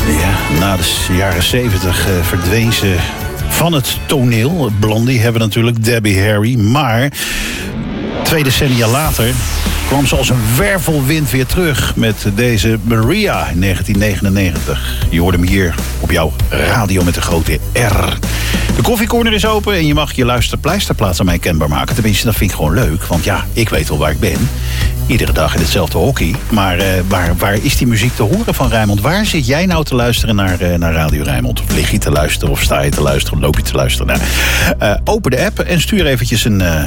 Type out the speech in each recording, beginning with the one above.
Ja, na de jaren 70 verdween ze van het toneel. Blondie hebben natuurlijk, Debbie Harry. Maar 2 decennia later kwam ze als een wervelwind weer terug met deze Maria in 1999. Je hoorde hem hier op jouw radio met de grote R. De koffiecorner is open en je mag je luisterpleisterplaats aan mij kenbaar maken. Tenminste, dat vind ik gewoon leuk, want ja, ik weet wel waar ik ben. Iedere dag in hetzelfde hockey. Maar waar is die muziek te horen van Rijnmond? Waar zit jij nou te luisteren naar Radio Rijnmond? Of lig je te luisteren, of sta je te luisteren, of loop je te luisteren? Open de app en stuur eventjes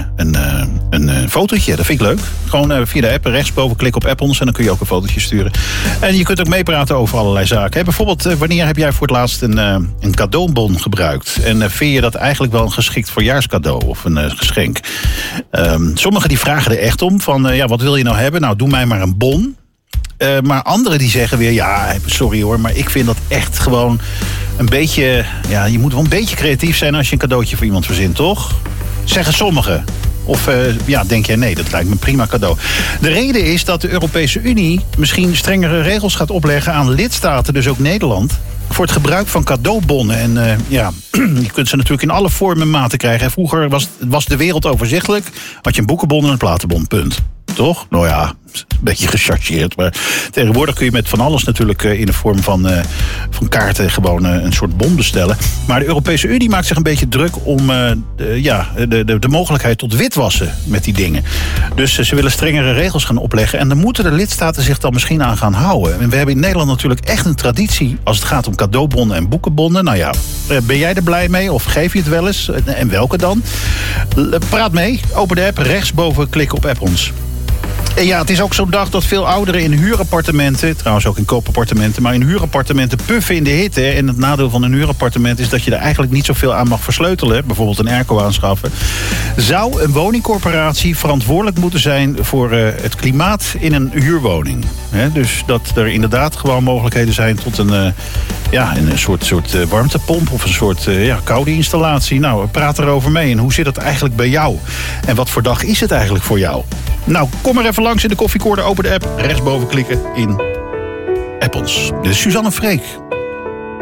een fotootje. Dat vind ik leuk. Gewoon via de app rechtsboven klik op app ons en dan kun je ook een fotootje sturen. En je kunt ook meepraten over allerlei zaken. Bijvoorbeeld, wanneer heb jij voor het laatst een cadeaubon gebruikt? En vind je dat eigenlijk wel een geschikt voorjaarscadeau of een geschenk? Sommigen die vragen er echt om van, wat wil je nou hebben? Nou, doe mij maar een bon. Maar anderen die zeggen weer, ja, sorry hoor, maar ik vind dat echt gewoon een beetje, ja, je moet wel een beetje creatief zijn als je een cadeautje voor iemand verzint, toch? Zeggen sommigen. Of denk jij, nee, dat lijkt me een prima cadeau. De reden is dat de Europese Unie misschien strengere regels gaat opleggen aan lidstaten, dus ook Nederland, voor het gebruik van cadeaubonnen. En je kunt ze natuurlijk in alle vormen en maten krijgen. En vroeger was de wereld overzichtelijk. Had je een boekenbon en een platenbon, punt. Toch? Nou ja, een beetje gechargeerd. Maar tegenwoordig kun je met van alles natuurlijk in de vorm van kaarten gewoon een soort bon bestellen. Maar de Europese Unie maakt zich een beetje druk om de mogelijkheid tot witwassen met die dingen. Dus ze willen strengere regels gaan opleggen. En dan moeten de lidstaten zich dan misschien aan gaan houden. En we hebben in Nederland natuurlijk echt een traditie als het gaat om cadeaubonnen en boekenbonnen. Nou ja, ben jij er blij mee of geef je het wel eens? En welke dan? Praat mee. Open de app, rechtsboven klik op app ons. En ja, het is ook zo'n dag dat veel ouderen in huurappartementen, trouwens ook in koopappartementen, maar in huurappartementen puffen in de hitte. En het nadeel van een huurappartement is dat je er eigenlijk niet zoveel aan mag versleutelen. Bijvoorbeeld een airco aanschaffen. Zou een woningcorporatie verantwoordelijk moeten zijn voor het klimaat in een huurwoning? Dus dat er inderdaad gewoon mogelijkheden zijn tot een soort warmtepomp of een soort koude installatie. Nou, praat erover mee. En hoe zit het eigenlijk bij jou? En wat voor dag is het eigenlijk voor jou? Nou, kom maar even langs in de koffiecorner. Open de app, rechtsboven klikken in App ons. Dit is Suzanne Freek.